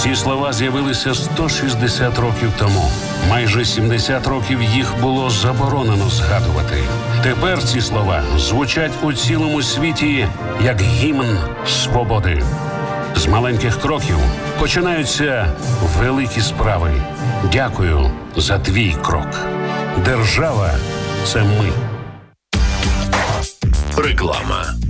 Ці слова з'явилися 160 років тому. Майже 70 років їх було заборонено згадувати. Тепер ці слова звучать у цілому світі як гімн свободи. З маленьких кроків починаються великі справи. Дякую за твій крок. Держава – це ми. Реклама.